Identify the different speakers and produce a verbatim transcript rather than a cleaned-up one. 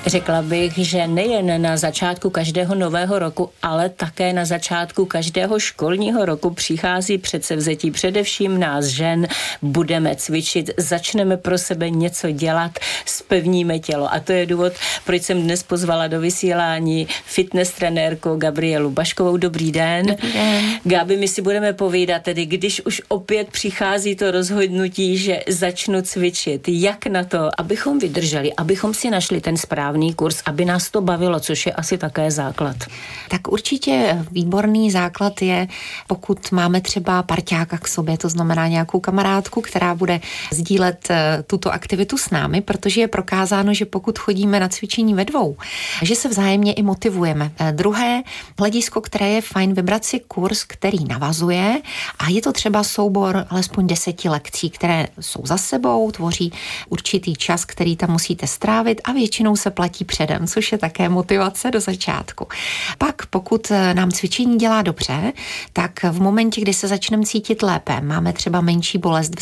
Speaker 1: Řekla bych, že nejen na začátku každého nového roku, ale také na začátku každého školního roku přichází předsevzetí především nás žen. Budeme cvičit, začneme pro sebe něco dělat, zpevníme tělo. A to je důvod, proč jsem dnes pozvala do vysílání fitness trenérku Gabrielu Baškovou. Dobrý den.
Speaker 2: Dobrý den.
Speaker 1: Gabi, my si budeme povídat tedy, když už opět přichází to rozhodnutí, že začnu cvičit. Jak na to, abychom vydrželi, abychom si našli ten správný kurz, aby nás to bavilo, což je asi také základ.
Speaker 2: Tak určitě výborný základ je, pokud máme třeba parťáka k sobě, to znamená nějakou kamarádku, která bude sdílet tuto aktivitu s námi, protože je prokázáno, že pokud chodíme na cvičení ve dvou, že se vzájemně i motivujeme. Druhé hledisko, které je fajn, vybrat si kurz, který navazuje, a je to třeba soubor alespoň deseti lekcí, které jsou za sebou, tvoří určitý čas, který tam musíte strávit a většinou se platí předem, což je také motivace do začátku. Pak, pokud nám cvičení dělá dobře, tak v momentě, kdy se začneme cítit lépe, máme třeba menší bolest v